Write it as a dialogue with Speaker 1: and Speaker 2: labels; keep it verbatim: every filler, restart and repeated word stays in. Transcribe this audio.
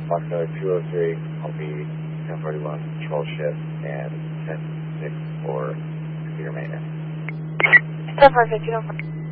Speaker 1: Foxtrot two oh three, I'll be ten forty-one, control shift, and ten six for computer maintenance.
Speaker 2: ten four fifty,